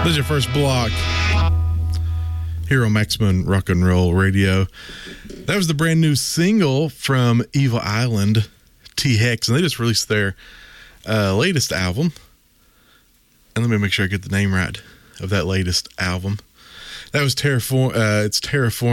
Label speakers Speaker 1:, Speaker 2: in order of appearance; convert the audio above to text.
Speaker 1: This is your first block here on Maximum Rock and Roll Radio. That was the brand new single from Evil Island, T-Hex, and they just released their latest album. And let me make sure I get the name right of that latest album. That was Terraform. It's Terraform.